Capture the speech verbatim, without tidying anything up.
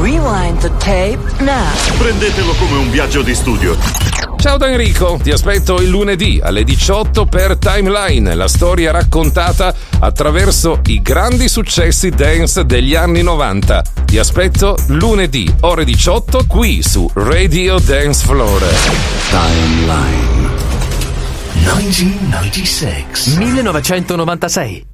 Rewind the tape now. Prendetelo come un viaggio di studio. Ciao da Enrico, ti aspetto il lunedì alle diciotto per Timeline, la storia raccontata attraverso i grandi successi dance degli anni novanta. Ti aspetto lunedì, ore diciotto, qui su Radio Dance Floor. Timeline millenovecentonovantasei.